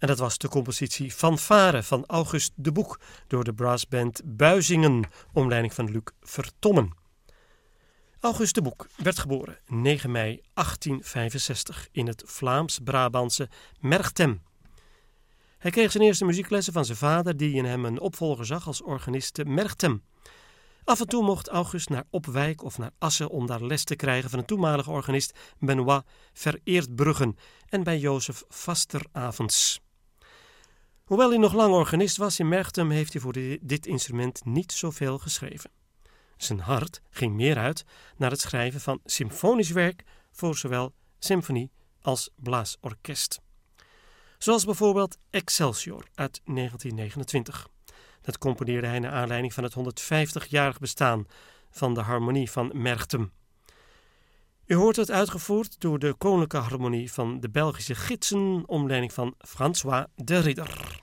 En dat was de compositie Fanfare van August de Boek door de brassband Buizingen, onder leiding van Luc Vertommen. August de Boek werd geboren 9 mei 1865 in het Vlaams-Brabantse Merchtem. Hij kreeg zijn eerste muzieklessen van zijn vader, die in hem een opvolger zag als organist te Merchtem. Af en toe mocht August naar Opwijk of naar Assen om daar les te krijgen van een toenmalige organist Benoit Vereerdbruggen en bij Jozef Vasteravens. Hoewel hij nog lang organist was in Merchtem, heeft hij voor dit instrument niet zoveel geschreven. Zijn hart ging meer uit naar het schrijven van symfonisch werk voor zowel symfonie als blaasorkest. Zoals bijvoorbeeld Excelsior uit 1929. Dat componeerde hij naar aanleiding van het 150-jarig bestaan van de harmonie van Merchtem. U hoort het uitgevoerd door de Koninklijke Harmonie van de Belgische Gidsen, onder leiding van François de Ridder.